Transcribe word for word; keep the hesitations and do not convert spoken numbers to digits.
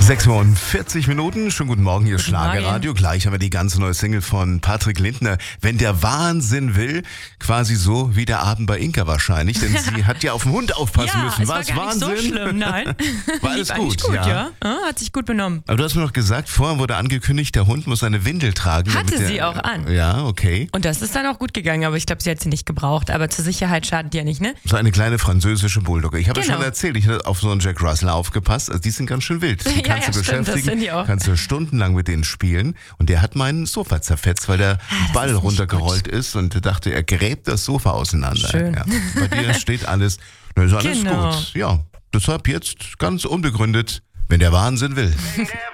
sechs Uhr und vierzig Minuten, schönen guten Morgen, hier ist Guten Schlagerradio. Morgen. Gleich haben wir die ganz neue Single von Patrick Lindner. Wenn der Wahnsinn will, quasi so wie der Abend bei Inka wahrscheinlich, denn sie hat ja auf den Hund aufpassen ja, müssen. es war war es gar Wahnsinn? nicht so schlimm, nein. War alles Lief gut, eigentlich gut, ja. ja. ja. Hat sich gut benommen. Aber du hast mir noch gesagt, vorher wurde angekündigt, der Hund muss eine Windel tragen. Hatte damit der, sie auch an. Ja, okay. Und das ist dann auch gut gegangen, aber ich glaube, sie hat sie nicht gebraucht. Aber zur Sicherheit schadet die ja nicht, ne? So eine kleine französische Bulldogge. Ich habe ja Genau. schon erzählt, ich habe auf so einen Jack Russell aufgepasst. Also die sind ganz schön wild. Die Ja, kannst ja, du stimmt, das beschäftigen, sind die auch. kannst du stundenlang mit denen spielen. Und der hat mein Sofa zerfetzt, weil der das Ball ist nicht runtergerollt ist und dachte, er gräbt das Sofa auseinander. Schön. Ja. Bei dir steht alles, na, ist alles Genau. gut. Ja, deshalb jetzt ganz unbegründet, wenn der Wahnsinn will. Wenn der